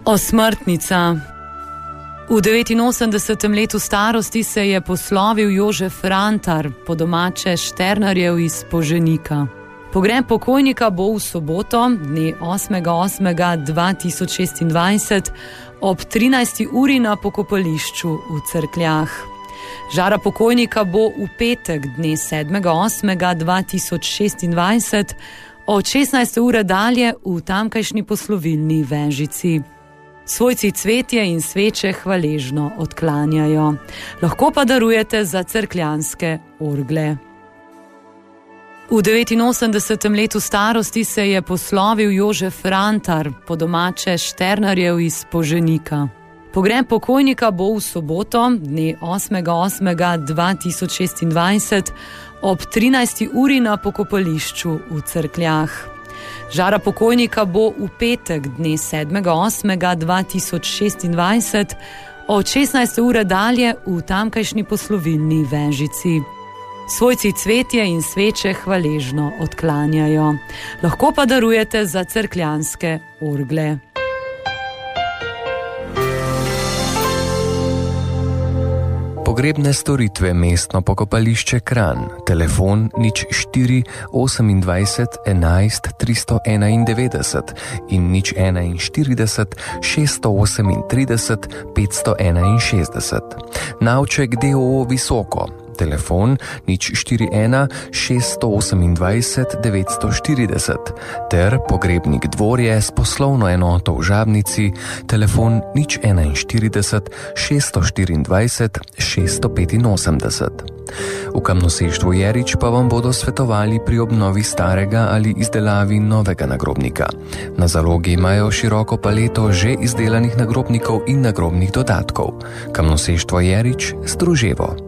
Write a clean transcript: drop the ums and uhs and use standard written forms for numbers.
Osmrtnica. V 89. letu starosti se je poslovil Jožef Frantar, po domače Šternarjev iz Poženika. Pogreb pokojnika bo v soboto, dne 8.8.2026, ob 13. uri na pokopališču v Cerkljah. Žara pokojnika bo v petek, dne 7.8.2026, od 16. ure dalje v tamkajšnji poslovilni Vežici. Svojci cvetje in sveče hvaležno odklanjajo. Lahko pa darujete za cerkljanske orgle. V 89. letu starosti se je poslovil Jožef Frantar, po domače Šternarjev iz Poženika. Pogreb pokojnika bo v soboto, dne 8.8.2026, ob 13. uri na pokopališču v Cerkljah. Žara pokojnika bo v petek, dne 7.8.2026, od 16. ure dalje v tamkajšnji poslovilni Vežici. Svojci cvetje in sveče hvaležno odklanjajo. Lahko pa darujete za cerkljanske orgle. Pogrebne storitve Mestno pokopališče Kranj, telefon 04 28 11 391 in 041 638 561. Navček d.o.o. Visoko, telefon 041 628 940 ter Pogrebnik Dvorje s poslovno enoto v Žabnici, telefon 041 624 685. V Kamnoseštvu Jerič pa vam bodo svetovali pri obnovi starega ali izdelavi novega nagrobnika. Na zalogi imajo široko paleto že izdelanih nagrobnikov in nagrobnih dodatkov. Kamnoseštvo Jerič, Struževo.